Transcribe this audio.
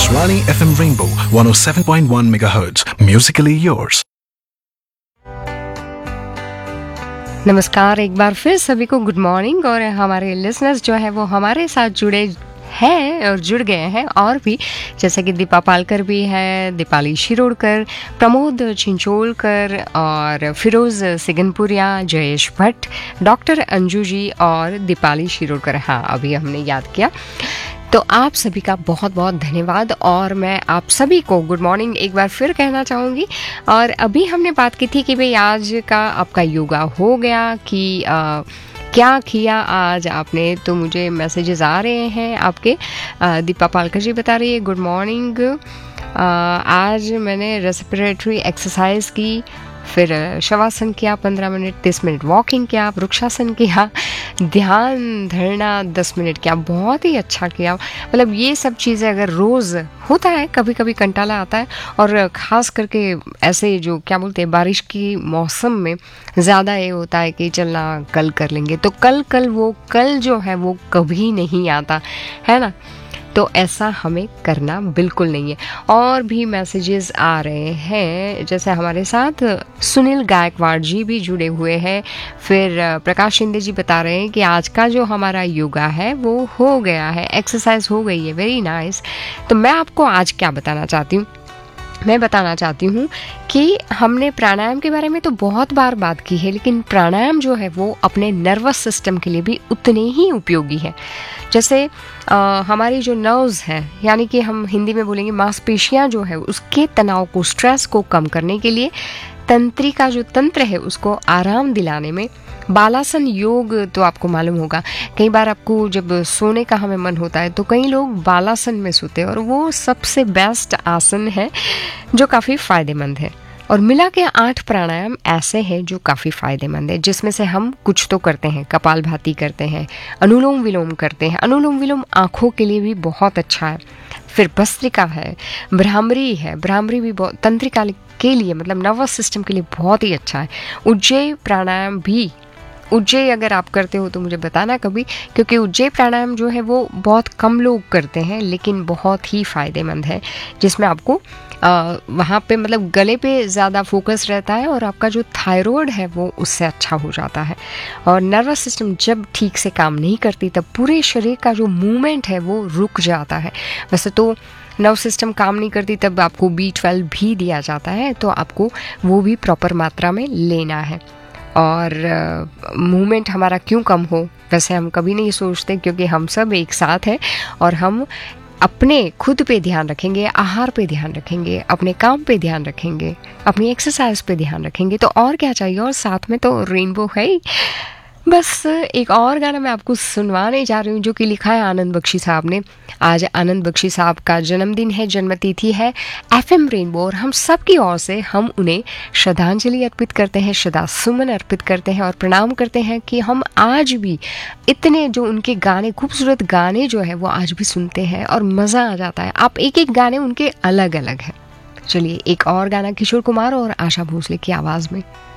Akashvani FM Rainbow 107.1 MHz. Musically yours. नमस्कार, एक बार फिर सभी को गुड मॉर्निंग। और हमारे लिसनर्स जो है वो हमारे साथ जुड़े हैं और जुड़ गए हैं और भी, जैसे कि दीपा पालकर भी है, दीपाली शिरोडकर, प्रमोद चिंचोलकर और फिरोज़ सिगनपुरिया, जयेश भट्ट, डॉक्टर अंजू जी और दीपाली शिरोडकर। हाँ, अभी हमने याद किया। तो आप सभी का बहुत बहुत धन्यवाद और मैं आप सभी को गुड मॉर्निंग एक बार फिर कहना चाहूँगी। और अभी हमने बात की थी कि भाई आज का आपका योगा हो गया कि क्या किया आज आपने। तो मुझे मैसेजेस आ रहे हैं आपके। दीपा पालकर जी बता रही है गुड मॉर्निंग, आज मैंने रेस्पिरेटरी एक्सरसाइज की, फिर शवासन किया 15 मिनट, 30 मिनट वॉकिंग किया, वृक्षासन किया, ध्यान धरना 10 मिनट किया। बहुत ही अच्छा किया। मतलब ये सब चीज़ें अगर रोज़ होता है, कभी कभी कंटाला आता है और ख़ास करके ऐसे जो क्या बोलते हैं बारिश की मौसम में ज़्यादा ये होता है कि चलना कल कर लेंगे, तो कल वो कल जो है वो कभी नहीं आता है ना। तो ऐसा हमें करना बिल्कुल नहीं है। और भी मैसेजेस आ रहे हैं, जैसे हमारे साथ सुनील गायकवाड़ जी भी जुड़े हुए हैं। फिर प्रकाश शिंदे जी बता रहे हैं कि आज का जो हमारा योगा है वो हो गया है, एक्सरसाइज हो गई है, वेरी नाइस। तो मैं आपको आज क्या बताना चाहती हूँ, मैं बताना चाहती हूँ कि हमने प्राणायाम के बारे में तो बहुत बार बात की है, लेकिन प्राणायाम जो है वो अपने नर्वस सिस्टम के लिए भी उतने ही उपयोगी है। जैसे हमारी जो नर्व्स हैं, यानी कि हम हिंदी में बोलेंगे मांसपेशियाँ जो है, उसके तनाव को, स्ट्रेस को कम करने के लिए तंत्रिका जो तंत्र है उसको आराम दिलाने में बालासन योग, तो आपको मालूम होगा कई बार आपको जब सोने का हमें मन होता है तो कई लोग बालासन में सोते हैं, और वो सबसे बेस्ट आसन है जो काफ़ी फ़ायदेमंद है। और मिला के 8 प्राणायाम ऐसे हैं जो काफ़ी फ़ायदेमंद है, जिसमें से हम कुछ तो करते हैं, कपालभाति करते हैं, अनुलोम विलोम करते हैं। अनुलोम विलोम आँखों के लिए भी बहुत अच्छा है। फिर भस्त्रिका है, भ्रामरी है, भ्रामरी भी बहुत तंत्रिका के लिए, मतलब नर्वस सिस्टम के लिए बहुत ही अच्छा है। उज्जयी प्राणायाम भी, उज्जयी अगर आप करते हो तो मुझे बताना कभी, क्योंकि उज्जयी प्राणायाम जो है वो बहुत कम लोग करते हैं लेकिन बहुत ही फ़ायदेमंद है, जिसमें आपको वहाँ पे मतलब गले पे ज़्यादा फोकस रहता है और आपका जो थायराइड है वो उससे अच्छा हो जाता है। और नर्वस सिस्टम जब ठीक से काम नहीं करती तब पूरे शरीर का जो मूवमेंट है वो रुक जाता है। वैसे तो नर्व सिस्टम काम नहीं करती तब आपको B12 भी दिया जाता है, तो आपको वो भी प्रॉपर मात्रा में लेना है। और मूवमेंट हमारा क्यों कम हो, वैसे हम कभी नहीं सोचते, क्योंकि हम सब एक साथ हैं और हम अपने खुद पे ध्यान रखेंगे, आहार पे ध्यान रखेंगे, अपने काम पे ध्यान रखेंगे, अपनी एक्सरसाइज पे ध्यान रखेंगे, तो और क्या चाहिए। और साथ में तो रेनबो है ही। बस एक और गाना मैं आपको सुनवाने जा रही हूँ जो कि लिखा है आनंद बख्शी साहब ने। आज आनंद बख्शी साहब का जन्मदिन है, जन्मतिथि है। FM रेनबो और हम सब की ओर से हम उन्हें श्रद्धांजलि अर्पित करते हैं, श्रद्धा सुमन अर्पित करते हैं और प्रणाम करते हैं कि हम आज भी इतने जो उनके गाने, खूबसूरत गाने जो है वो आज भी सुनते हैं और मज़ा आ जाता है। आप एक एक गाने उनके अलग अलग हैं। चलिए एक और गाना किशोर कुमार और आशा भोसले की आवाज़ में।